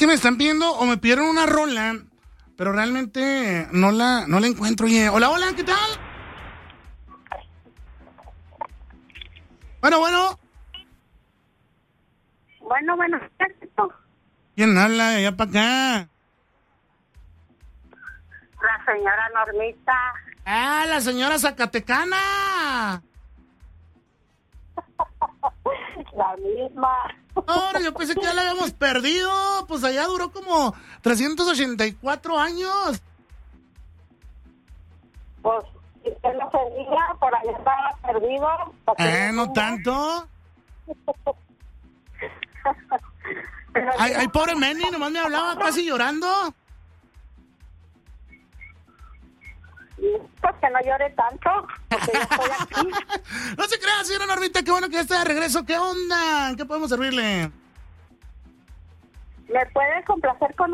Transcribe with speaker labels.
Speaker 1: que me están pidiendo o me pidieron una rola, pero realmente no la encuentro. Oye, hola, ¿qué tal? Bueno.
Speaker 2: Bueno,
Speaker 1: ¿Quién habla de allá para acá?
Speaker 2: la señora Normita.
Speaker 1: ¡Ah, la señora Zacatecana!
Speaker 2: La misma.
Speaker 1: Ahora, yo pensé que ya la habíamos perdido. Pues allá duró como 384 años.
Speaker 2: Pues, si usted no se diga, por allá estaba perdido.
Speaker 1: ¿No tanto?
Speaker 2: Pero
Speaker 1: Ay, pobre Manny, nomás me hablaba casi llorando.
Speaker 2: pues que no llore tanto, porque yo estoy aquí.
Speaker 1: No se crea, señora Normita, qué bueno que ya está de regreso. ¿Qué onda? ¿En qué podemos servirle?
Speaker 2: ¿Me puede complacer con